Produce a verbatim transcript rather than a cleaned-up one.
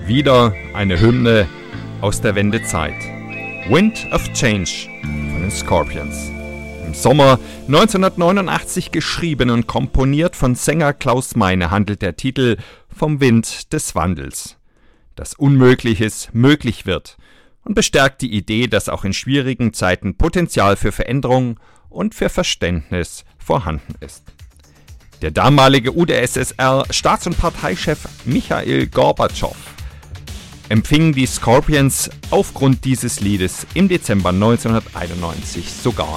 Wieder eine Hymne aus der Wendezeit. Wind of Change von den Scorpions. Im Sommer neunzehnhundertneunundachtzig geschrieben und komponiert von Sänger Klaus Meine handelt der Titel vom Wind des Wandels. Dass Unmögliches möglich wird und bestärkt die Idee, dass auch in schwierigen Zeiten Potenzial für Veränderung und für Verständnis vorhanden ist. Der damalige U d S S R-Staats- und Parteichef Michail Gorbatschow empfing die Scorpions aufgrund dieses Liedes im Dezember neunzehnhunderteinundneunzig sogar